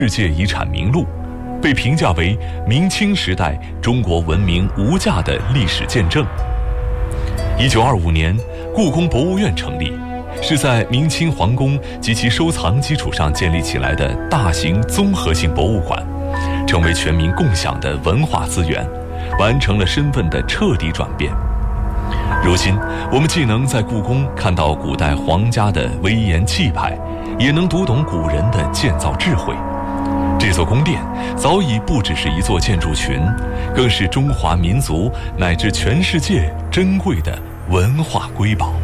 世界遗产名录，被评价为明清时代中国文明无价的历史见证。1925年，故宫博物院成立，是在明清皇宫及其收藏基础上建立起来的大型综合性博物馆，成为全民共享的文化资源，完成了身份的彻底转变。如今，我们既能在故宫看到古代皇家的威严气派，也能读懂古人的建造智慧。这座宫殿早已不只是一座建筑群，更是中华民族乃至全世界珍贵的文化瑰宝。